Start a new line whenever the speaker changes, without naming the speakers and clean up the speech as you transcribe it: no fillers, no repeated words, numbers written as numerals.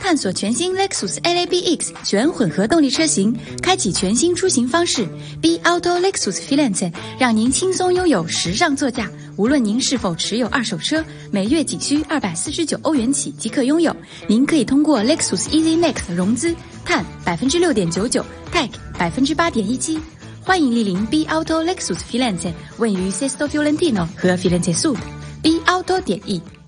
探索全新 Lexus LABX 全混合动力车型，开启全新出行方式。B Auto Lexus Firenze 让您轻松拥有时尚座驾。无论您是否持有二手车，每月仅需249欧元起即可拥有。您可以通过 Lexus Easy Max 融资，碳 6.99%，Tech 8.17%。欢迎莅临 B Auto Lexus Firenze， 位于 Sesto Fiorentino 和 Firenze Sud。B Auto.e